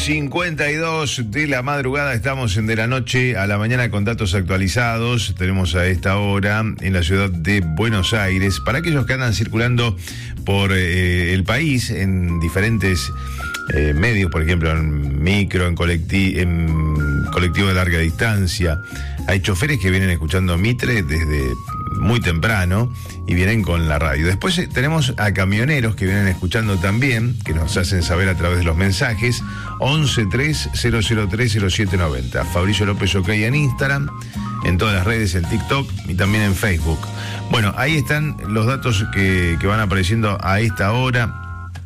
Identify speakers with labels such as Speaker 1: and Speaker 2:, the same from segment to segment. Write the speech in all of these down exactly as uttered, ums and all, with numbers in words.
Speaker 1: cincuenta y dos de la madrugada, estamos en De la Noche a la Mañana con datos actualizados. Tenemos a esta hora en la ciudad de Buenos Aires, para aquellos que andan circulando por eh, el país en diferentes eh, medios, por ejemplo en micro, en, colecti- en colectivo de larga distancia. Hay choferes que vienen escuchando Mitre desde muy temprano y vienen con la radio. Después eh, tenemos a camioneros que vienen escuchando también, que nos hacen saber a través de los mensajes. Once tres cero cero tres cero siete noventa. Fabricio López OK en Instagram, en todas las redes, en TikTok y también en Facebook. Bueno, ahí están los datos que, que van apareciendo a esta hora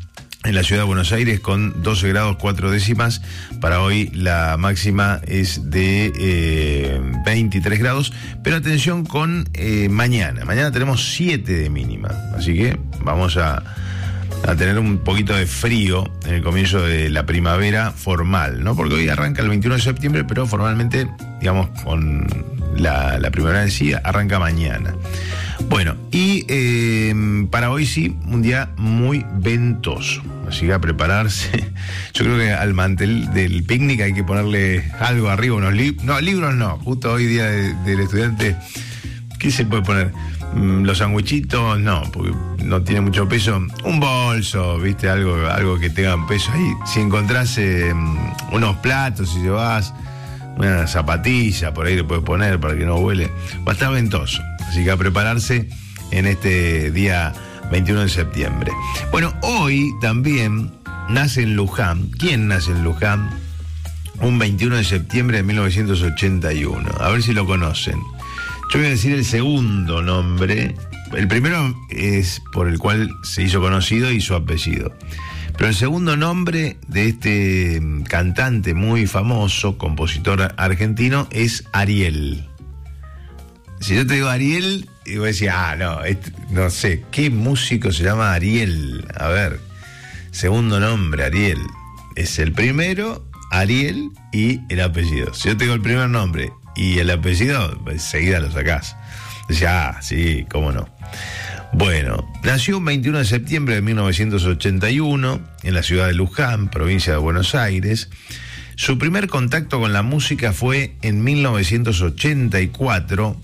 Speaker 1: en la ciudad de Buenos Aires, con doce grados cuatro décimas. Para hoy la máxima es de eh, veintitrés grados, pero atención con eh, mañana. Mañana tenemos siete de mínima, así que vamos a, a tener un poquito de frío en el comienzo de la primavera formal, ¿no? Porque hoy arranca el veintiuno de septiembre, pero formalmente, digamos, con la, la primavera en sí, arranca mañana. Bueno, y eh, para hoy sí, un día muy ventoso. Así que a prepararse. Yo creo que al mantel del picnic hay que ponerle algo arriba, unos libros. No, libros no. Justo hoy día de, del estudiante, ¿qué se puede poner? Mm, los sandwichitos, no, porque no tiene mucho peso. Un bolso, ¿viste? Algo, algo que tenga peso ahí. Si encontrás eh, unos platos, si llevas una zapatilla, por ahí le puedes poner para que no huele. Va a estar ventoso. Así que a prepararse en este día veintiuno de septiembre. Bueno, hoy también nace en Luján. ¿Quién nace en Luján? Un veintiuno de septiembre de mil novecientos ochenta y uno. A ver si lo conocen. Yo voy a decir el segundo nombre. El primero es por el cual se hizo conocido y su apellido. Pero el segundo nombre de este cantante muy famoso, compositor argentino, es Ariel. Si yo te digo Ariel, y vos decís, ah, no, este, no sé, ¿qué músico se llama Ariel? A ver, segundo nombre, Ariel. Es el primero, Ariel, y el apellido. Si yo te digo el primer nombre y el apellido, enseguida lo sacás. Decís, ah, sí, cómo no. Bueno, nació un veintiuno de septiembre de mil novecientos ochenta y uno en la ciudad de Luján, provincia de Buenos Aires. Su primer contacto con la música fue en mil novecientos ochenta y cuatro,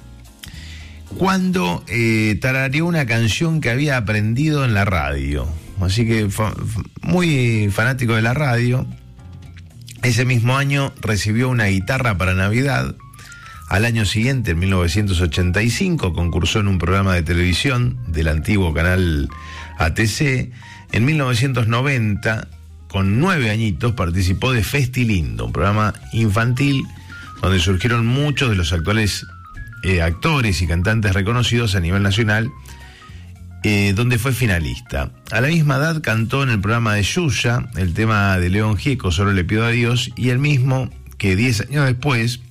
Speaker 1: cuando eh, tarareó una canción que había aprendido en la radio. Así que fa- muy fanático de la radio. Ese mismo año recibió una guitarra para Navidad. Al año siguiente, en mil novecientos ochenta y cinco, concursó en un programa de televisión del antiguo canal A T C. En mil novecientos noventa, con nueve añitos, participó de Festilindo, un programa infantil donde surgieron muchos de los actuales Eh, actores y cantantes reconocidos a nivel nacional, eh, donde fue finalista. A la misma edad cantó en el programa de Yuya el tema de León Gieco, Solo le pido a Dios, y el mismo que diez años después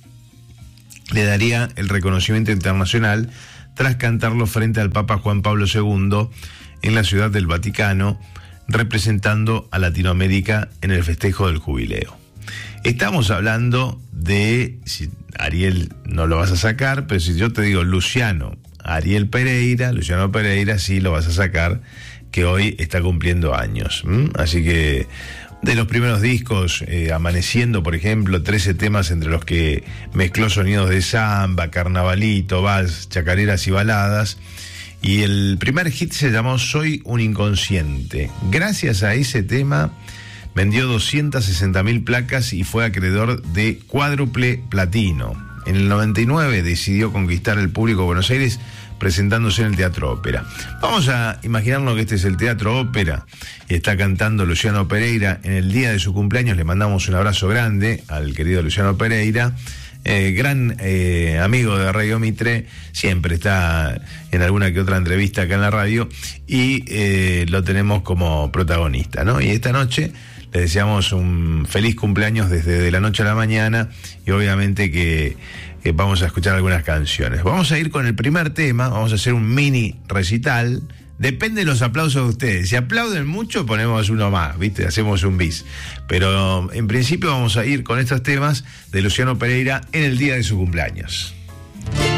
Speaker 1: le daría el reconocimiento internacional tras cantarlo frente al Papa Juan Pablo segundo en la Ciudad del Vaticano, representando a Latinoamérica en el festejo del jubileo. Estamos hablando de, si Ariel no lo vas a sacar, pero si yo te digo Luciano Ariel Pereira, Luciano Pereira sí lo vas a sacar, que hoy está cumpliendo años. ¿Mm? Así que de los primeros discos, eh, Amaneciendo, por ejemplo, trece temas entre los que mezcló sonidos de samba, carnavalito, vals, chacareras y baladas. Y el primer hit se llamó Soy un inconsciente. Gracias a ese tema vendió doscientas sesenta mil placas y fue acreedor de cuádruple platino. En el noventa y nueve decidió conquistar el público de Buenos Aires presentándose en el Teatro Ópera. Vamos a imaginarnos que este es el Teatro Ópera y está cantando Luciano Pereira en el día de su cumpleaños. Le mandamos un abrazo grande al querido Luciano Pereira, eh, gran eh, amigo de Radio Mitre, siempre está en alguna que otra entrevista acá en la radio y eh, lo tenemos como protagonista, ¿no? Y esta noche le deseamos un feliz cumpleaños desde de la noche a la mañana y obviamente que, que vamos a escuchar algunas canciones. Vamos a ir con el primer tema, vamos a hacer un mini recital. Depende de los aplausos de ustedes. Si aplauden mucho, ponemos uno más, ¿viste? Hacemos un bis. Pero en principio vamos a ir con estos temas de Luciano Pereira en el día de su cumpleaños.